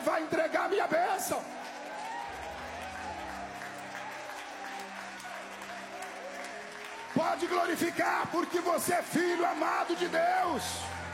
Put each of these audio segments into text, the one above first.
vai entregar a minha bênção. Pode glorificar, porque você é filho amado de Deus.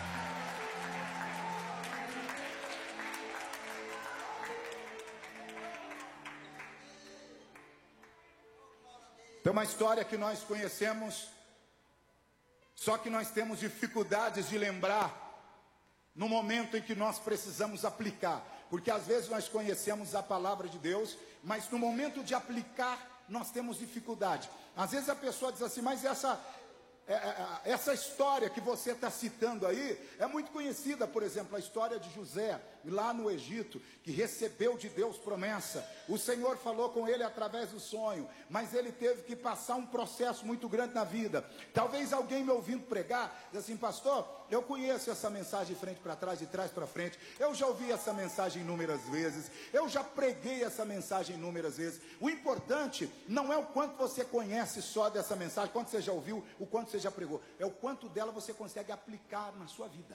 Tem uma história que nós conhecemos, só que nós temos dificuldades de lembrar no momento em que nós precisamos aplicar, porque às vezes nós conhecemos a palavra de Deus, mas no momento de aplicar nós temos dificuldade. Às vezes a pessoa diz assim, mas essa história que você está citando aí é muito conhecida. Por exemplo, a história de José lá no Egito, que recebeu de Deus promessa. O Senhor falou com ele através do sonho, mas ele teve que passar um processo muito grande na vida. Talvez alguém me ouvindo pregar diz assim, pastor, eu conheço essa mensagem de frente para trás, de trás para frente, eu já ouvi essa mensagem inúmeras vezes, eu já preguei essa mensagem inúmeras vezes. O importante não é o quanto você conhece só dessa mensagem, quanto você já ouviu, o quanto você já pregou, é o quanto dela você consegue aplicar na sua vida.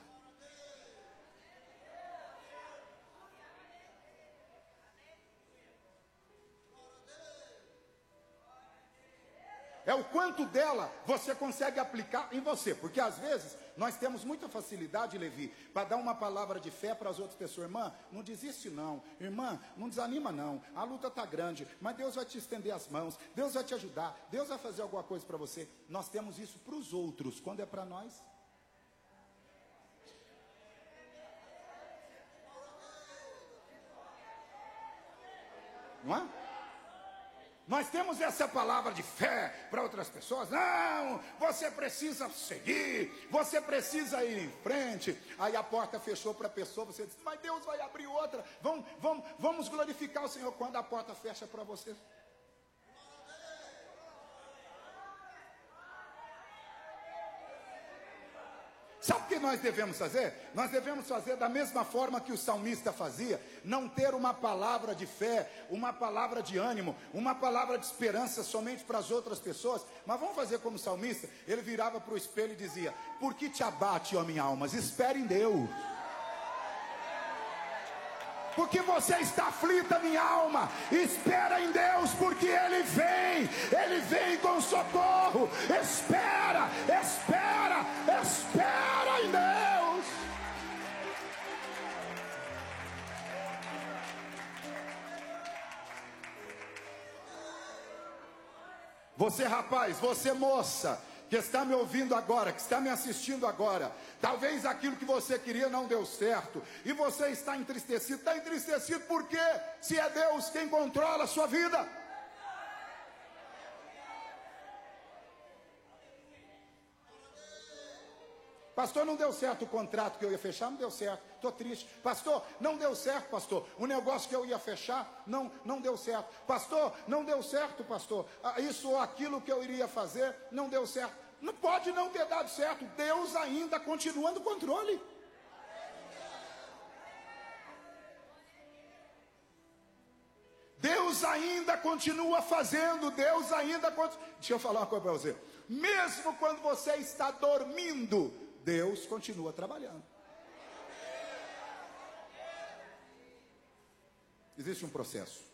É o quanto dela você consegue aplicar em você. Porque às vezes nós temos muita facilidade, Levi, para dar uma palavra de fé para as outras pessoas. Irmã, não desiste não. Irmã, não desanima não. A luta está grande, mas Deus vai te estender as mãos. Deus vai te ajudar. Deus vai fazer alguma coisa para você. Nós temos isso para os outros. Quando é para nós? Não é? Nós temos essa palavra de fé para outras pessoas. Não, você precisa seguir, você precisa ir em frente. Aí a porta fechou para a pessoa, você diz, mas Deus vai abrir outra. Vamos glorificar o Senhor quando a porta fecha para você. Sabe o que nós devemos fazer? Nós devemos fazer da mesma forma que o salmista fazia. Não ter uma palavra de fé, uma palavra de ânimo, uma palavra de esperança somente para as outras pessoas. Mas vamos fazer como o salmista. Ele virava para o espelho e dizia, por que te abate, ó minha alma? Espere em Deus. Porque você está aflita, minha alma, espera em Deus, porque Ele vem com socorro. Espera em Deus. Você rapaz, você moça, que está me ouvindo agora, que está me assistindo agora, talvez aquilo que você queria não deu certo, e você está entristecido por quê? Se é Deus quem controla a sua vida. Pastor, não deu certo o contrato que eu ia fechar, não deu certo, estou triste. Pastor, não deu certo, pastor, o negócio que eu ia fechar, não deu certo. Pastor, não deu certo, pastor, isso ou aquilo que eu iria fazer, não deu certo. Não pode não ter dado certo, Deus ainda continua no controle. Deus ainda continua fazendo, Deus ainda continua. Deixa eu falar uma coisa para você. Mesmo quando você está dormindo, Deus continua trabalhando. Existe um processo.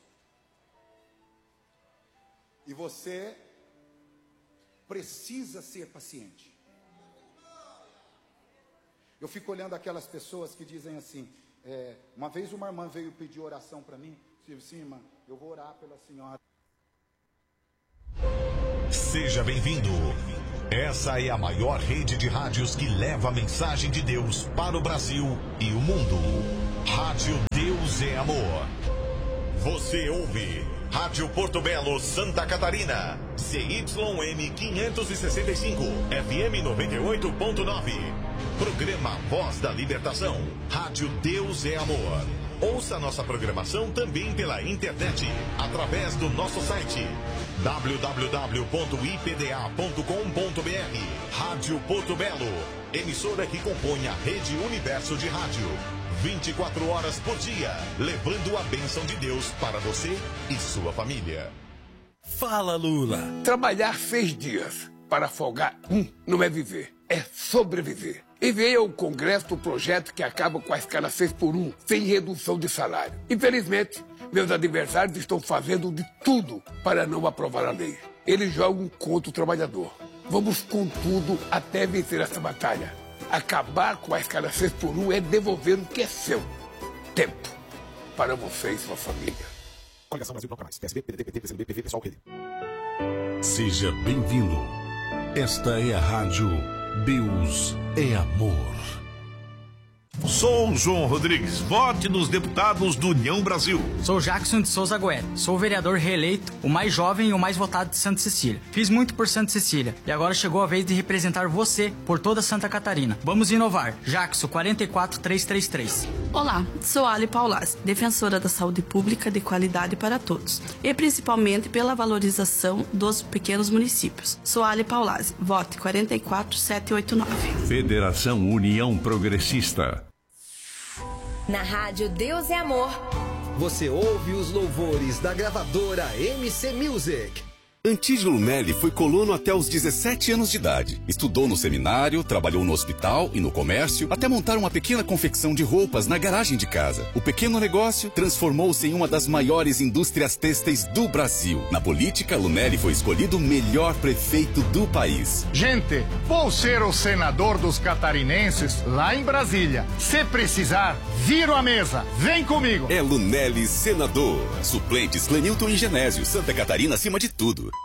E você precisa ser paciente. Eu fico olhando aquelas pessoas que dizem assim, uma vez uma irmã veio pedir oração para mim, disse, sim, irmã, eu vou orar pela senhora. Seja bem-vindo. Essa é a maior rede de rádios que leva a mensagem de Deus para o Brasil e o mundo. Rádio Deus é Amor. Você ouve Rádio Porto Belo, Santa Catarina. CYM 565, FM 98.9. Programa Voz da Libertação. Rádio Deus é Amor. Ouça nossa programação também pela internet, através do nosso site www.ipda.com.br. Rádio Porto Belo, emissora que compõe a Rede Universo de Rádio. 24 horas por dia, levando a bênção de Deus para você e sua família. Fala, Lula. Trabalhar 6 dias para folgar não é viver, é sobreviver. Enviei ao Congresso o projeto que acaba com a escala 6x1, sem redução de salário. Infelizmente, meus adversários estão fazendo de tudo para não aprovar a lei. Eles jogam contra o trabalhador. Vamos com tudo até vencer essa batalha. Acabar com a escala 6x1 é devolver o que é seu. Tempo. Para você e sua família. Coligação Brasil Bloco Mais. PSB, PDT, PT, PCdoB, PV, Pessoal, Rede. Seja bem-vindo. Esta é a Rádio Deus é Amor. Sou João Rodrigues. Vote nos deputados do União Brasil. Sou Jackson de Souza Goethe. Sou o vereador reeleito, o mais jovem e o mais votado de Santa Cecília. Fiz muito por Santa Cecília e agora chegou a vez de representar você por toda Santa Catarina. Vamos inovar. Jackson 44333. Olá, sou Ali Paulaz, defensora da saúde pública de qualidade para todos e principalmente pela valorização dos pequenos municípios. Sou Ali Paulaz. Vote 44789. Federação União Progressista. Na Rádio Deus é Amor. Você ouve os louvores da gravadora MC Music. Antídio Lunelli foi colono até os 17 anos de idade. Estudou no seminário, trabalhou no hospital e no comércio, até montar uma pequena confecção de roupas na garagem de casa. O pequeno negócio transformou-se em uma das maiores indústrias têxteis do Brasil. Na política, Lunelli foi escolhido o melhor prefeito do país. Gente, vou ser o senador dos catarinenses lá em Brasília. Se precisar, viro a mesa. Vem comigo. É Lunelli senador. Suplentes Clenilton e Genésio. Santa Catarina acima de tudo.